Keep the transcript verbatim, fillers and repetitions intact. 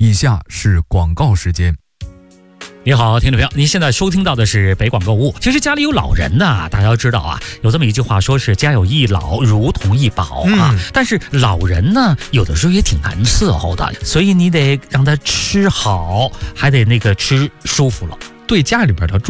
以下是广告时间。 你好，听众朋友，您现在收听到的是北广购物。其实家里有老人呢，大家要知道啊，有这么一句话，说是家有一老如同一宝啊。嗯、但是老人呢，有的时候也挺难伺候的，所以你得让他吃好，还得那个吃舒服了。 对家里边的重